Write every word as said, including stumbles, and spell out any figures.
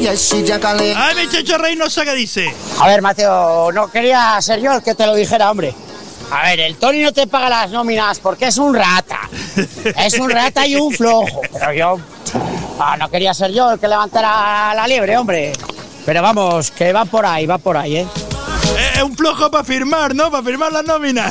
Ay, mi Checho Reynosa, ¿qué dice? A ver, Mateo, no quería ser yo el que te lo dijera, hombre. A ver, el Tony no te paga las nóminas porque es un rata. Es un rata y un flojo. Pero yo... Ah, no quería ser yo el que levantara la liebre, hombre. Pero vamos, que va por ahí, va por ahí, ¿eh? Es un flojo para firmar, ¿no? Para firmar las nóminas.